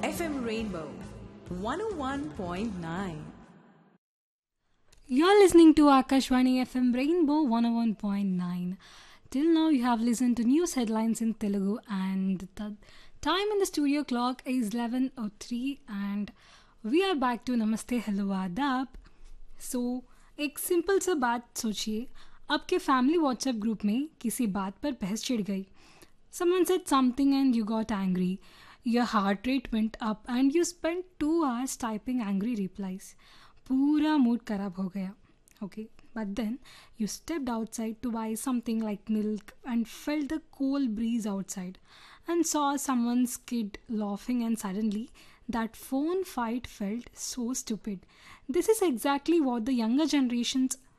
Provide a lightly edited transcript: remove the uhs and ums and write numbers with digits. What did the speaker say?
FM Rainbow 101.9. You're listening to Akashvani FM Rainbow 101.9. Till now, you have listened to news headlines in Telugu, and the time in the studio clock is 11:03, and we are back to Namaste Hello Adab. So, एक simple सा बात सोचिए, आपके family WhatsApp group में किसी बात पर बहस छिड़ गई. Someone said something and you got angry. Your heart rate went up and you spent 2 hours typing angry replies. पूरा मूड खराब हो गया. Okay, but then you stepped outside to buy something like milk and felt the cool breeze outside and saw someone's kid laughing, and suddenly that phone fight felt so stupid. This is exactly what the younger generations